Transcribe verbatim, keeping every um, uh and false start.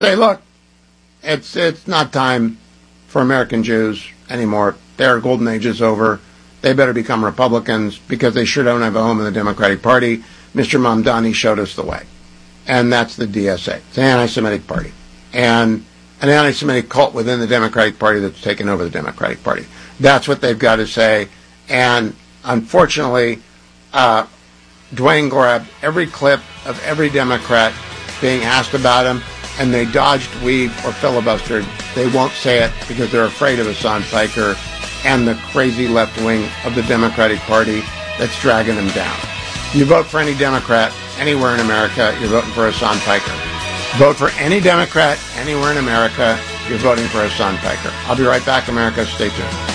Say, look, it's it's not time for American Jews anymore. Their golden age is over. They better become Republicans because they sure don't have a home in the Democratic Party. Mister Mamdani showed us the way. And that's the D S A. It's an anti-Semitic party. And an anti-Semitic cult within the Democratic Party that's taken over the Democratic Party. That's what they've got to say. And unfortunately, uh, Dwayne grabbed every clip of every Democrat being asked about him, and they dodged, weaved, or filibustered. They won't say it because they're afraid of Hassan Piker and the crazy left wing of the Democratic Party that's dragging them down. You vote for any Democrat anywhere in America, you're voting for Hassan Piker. Vote for any Democrat anywhere in America, you're voting for Hassan Piker. I'll be right back, America. Stay tuned.